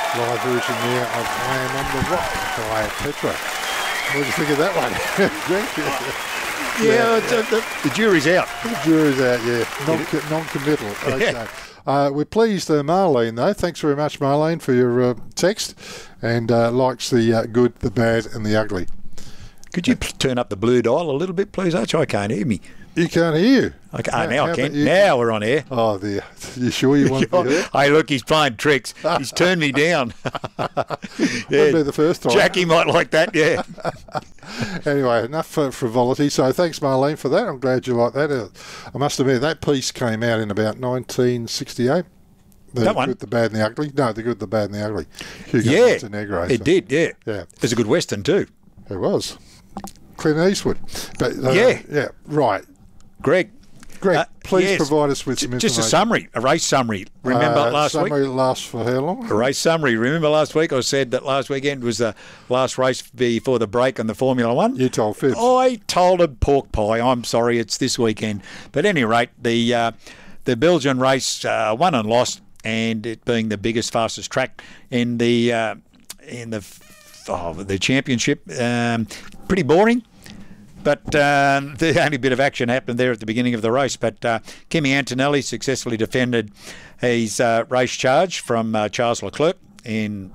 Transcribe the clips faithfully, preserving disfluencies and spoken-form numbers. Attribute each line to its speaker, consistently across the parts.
Speaker 1: live version there of I Am on the Rock by Petra. What do you think of that one?
Speaker 2: yeah, yeah, the, the, the jury's out.
Speaker 1: The jury's out, yeah. Non- non-committal. Okay. Yeah. Uh, we're pleased, uh, Marlene, though. Thanks very much, Marlene, for your uh, text. And uh, likes the uh, good, the bad and the ugly.
Speaker 2: Could you p- turn up the blue dial a little bit, please, Arch? I can't hear me.
Speaker 1: You can't hear you.
Speaker 2: Okay, how, now I can. Now we're on air.
Speaker 1: Oh, dear. You sure you want to be heard?
Speaker 2: Hey, look, he's playing tricks. He's turned me down.
Speaker 1: yeah. Wouldn't be the first time.
Speaker 2: Jackie might like that, yeah.
Speaker 1: Anyway, enough for frivolity. So thanks, Marlene, for that. I'm glad you like that. Uh, I must admit, that piece came out in about nineteen sixty-eight. The
Speaker 2: that one?
Speaker 1: Good, the Bad and the Ugly. No, The Good, the Bad and the Ugly. Hugo
Speaker 2: yeah,
Speaker 1: Montenegro,
Speaker 2: it
Speaker 1: so.
Speaker 2: did, yeah.
Speaker 1: Yeah.
Speaker 2: It was a good Western too.
Speaker 1: It was. Clint Eastwood. But, uh,
Speaker 2: yeah.
Speaker 1: Yeah, right.
Speaker 2: Greg.
Speaker 1: Greg, uh, please
Speaker 2: yes.
Speaker 1: provide us with some information.
Speaker 2: Just a summary, a race summary. Remember
Speaker 1: uh,
Speaker 2: last
Speaker 1: summary
Speaker 2: week?
Speaker 1: Summary lasts for how long?
Speaker 2: A race summary. Remember last week I said that last weekend was the last race before the break on the Formula One?
Speaker 1: You told Fibs.
Speaker 2: I told a pork pie. I'm sorry, it's this weekend. But at any rate, the, uh, the Belgian race uh, won and lost, and it being the biggest, fastest track in the uh, in the oh, the championship, um, pretty boring. But uh, the only bit of action happened there at the beginning of the race. But uh, Kimi Antonelli successfully defended his uh, race charge from uh, Charles Leclerc in,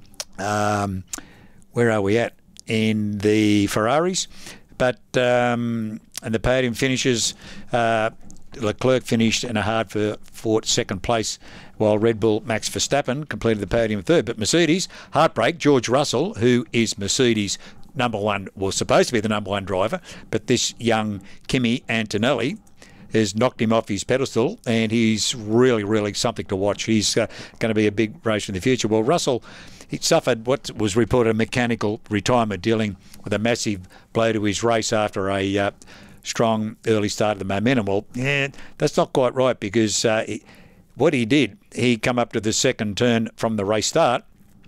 Speaker 2: um, where are we at? In the Ferraris. But, um, and the podium finishes, uh, Leclerc finished in a hard-fought second place, while Red Bull Max Verstappen completed the podium third. But Mercedes, heartbreak, George Russell, who is Mercedes' number one, was supposed to be the number one driver, but this young Kimi Antonelli has knocked him off his pedestal, and he's really, really something to watch. He's uh, going to be a big race in the future. Well, Russell, he suffered what was reported a mechanical retirement, dealing with a massive blow to his race after a uh, strong early start of the momentum. Well, yeah, that's not quite right, because uh, he, what he did, he come up to the second turn from the race start.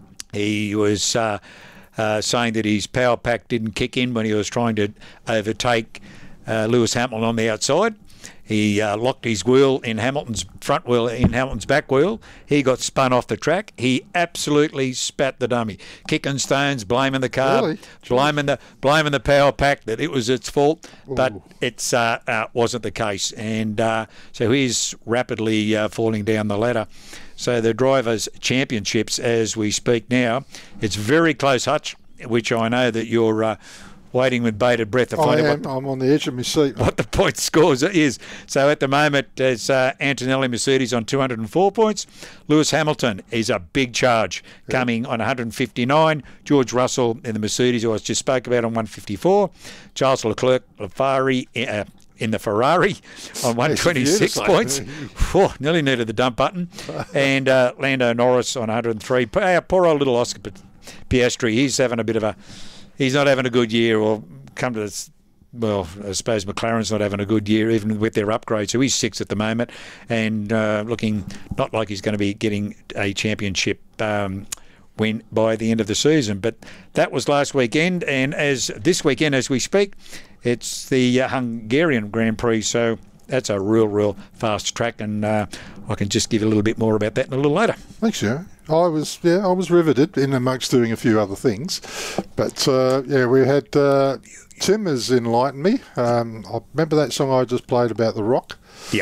Speaker 2: He was uh, uh, saying that his power pack didn't kick in when he was trying to overtake uh, Lewis Hamilton on the outside. He uh, locked his wheel in Hamilton's front wheel, in Hamilton's back wheel. He got spun off the track. He absolutely spat the dummy, kicking stones, blaming the car,
Speaker 1: really?
Speaker 2: blaming the blaming the power pack that it was its fault,
Speaker 1: Ooh.
Speaker 2: but it's uh, uh, wasn't the case. And uh, so he's rapidly uh, falling down the ladder. So the Drivers' Championships, as we speak now, it's very close, Hutch, which I know that you're uh, waiting with bated breath to find
Speaker 1: I
Speaker 2: out
Speaker 1: am.
Speaker 2: what,
Speaker 1: I'm on the edge of my seat.
Speaker 2: what the point scores is. So at the moment, it's uh, Antonelli Mercedes on two hundred four points. Lewis Hamilton is a big charge, yeah. coming on one hundred fifty-nine. George Russell in the Mercedes, who I just spoke about, on one hundred fifty-four. Charles Leclerc, Lafari, uh, in the Ferrari on one hundred twenty-six points. Oh, nearly needed the dump button. And uh, Lando Norris on one hundred three. Poor, poor old little Oscar Piastri, he's having a bit of a... He's not having a good year, or come to this, well, I suppose McLaren's not having a good year, even with their upgrade. So he's sixth at the moment, and uh, looking not like he's going to be getting a championship um, win by the end of the season. But that was last weekend, and as this weekend, as we speak, it's the uh, Hungarian Grand Prix. So that's a real, real fast track, and uh, I can just give you a little bit more about that a little later.
Speaker 1: Thanks, Joe. I was yeah, I was riveted in amongst doing a few other things, but uh, yeah, we had uh, Tim has enlightened me. Um, I remember that song I just played about the rock.
Speaker 2: Yeah.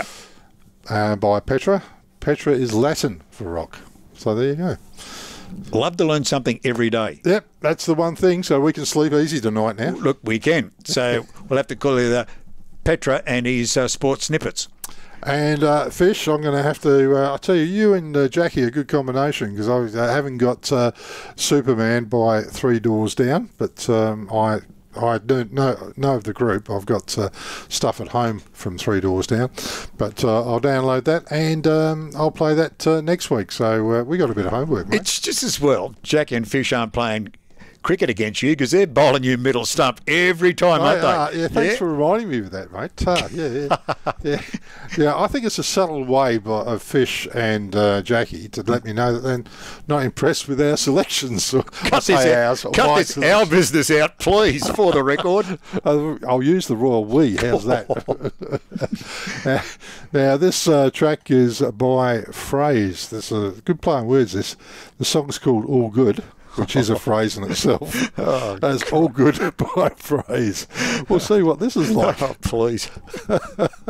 Speaker 1: Uh, by Petra. Petra is Latin for rock. So there you go.
Speaker 2: Love to learn something every day.
Speaker 1: Yep, that's the one thing. So we can sleep easy tonight now.
Speaker 2: Look, we can. So we'll have to call it uh, Petra and his uh, sports snippets.
Speaker 1: And uh, Fish, I'm going to have to, uh, I'll tell you, you and uh, Jackie are a good combination, because I uh, haven't got uh, Superman by three doors down, but um, I I don't know, know of the group. I've got uh, stuff at home from three doors down, but uh, I'll download that, and um, I'll play that uh, next week. So uh, we got a bit of homework, mate.
Speaker 2: It's just as well Jackie and Fish aren't playing cricket against you because they're bowling you middle stump every time, aren't they?
Speaker 1: Uh, yeah, thanks
Speaker 2: Yeah.
Speaker 1: for reminding me of that, mate. Uh, yeah, yeah, yeah, yeah. I think it's a subtle way by, of Fish and uh, Jackie to let me know that they're not impressed with our selections. Or,
Speaker 2: Cut this,
Speaker 1: say
Speaker 2: out,
Speaker 1: ours, or
Speaker 2: cut
Speaker 1: my
Speaker 2: this our business out, please, for the record.
Speaker 1: I'll I'll use the royal we. How's that? now, now, this uh, track is by Phrase. There's a good play on words. This the song's called All Good, which is a phrase in itself.
Speaker 2: Oh,
Speaker 1: It's All Good by Phrase. We'll see what this is like.
Speaker 2: Oh, please.